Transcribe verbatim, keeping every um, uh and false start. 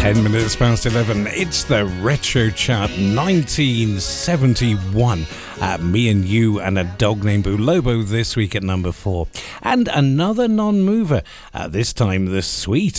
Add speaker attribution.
Speaker 1: ten minutes past eleven. It's the Retro Chart nineteen seventy-one. Uh, me and You and a Dog Named Bulobo this week at number four. And another non-mover, uh, this time the Sweet